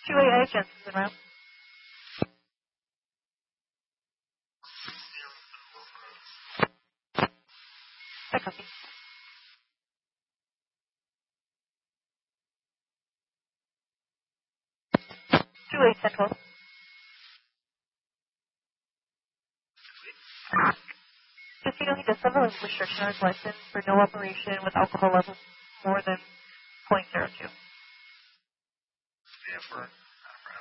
2AA, Jensen's en route. I copy. 2A, Central. Just so you know, he does have a restriction on his license for no operation with alcohol levels more than .02. Stanford.